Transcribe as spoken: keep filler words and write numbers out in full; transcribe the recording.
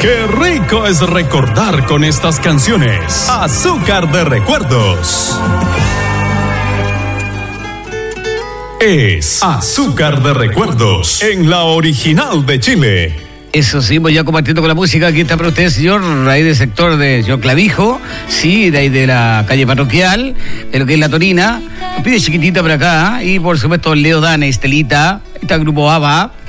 Qué rico es recordar con estas canciones. Azúcar de recuerdos. Es Azúcar de recuerdos en la original de Chile. Eso sí, voy ya compartiendo con la música. Aquí está para usted, señor, ahí del sector de señor Clavijo, sí, de ahí de la calle parroquial, de lo que es La Torina. Nos pide chiquitita por acá, ¿eh? Y por supuesto Leo Dana, Estelita, está el grupo ABBA.